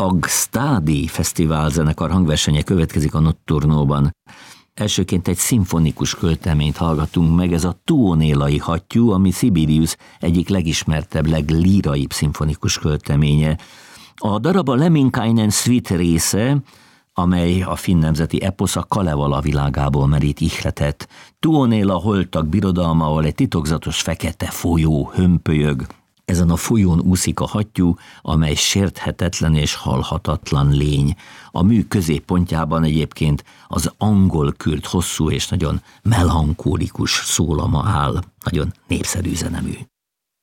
Agstadi Fesztivál zenekar hangversenye következik a Notturnoban. Elsőként egy szimfonikus költeményt hallgatunk meg, ez a Tuonélai hattyú, ami Sibelius egyik legismertebb, leglíraibb szimfonikus költeménye. A darab a Lemminkainen Suite része, amely a finn nemzeti eposz a Kalevala világából merít ihletet. Tuonéla holtak birodalma, ahol egy titokzatos fekete folyó hömpölyög. Ezen a folyón úszik a hattyú, amely sérthetetlen és halhatatlan lény. A mű középpontjában egyébként az angol kürt hosszú és nagyon melankólikus szólama áll. Nagyon népszerű zenemű.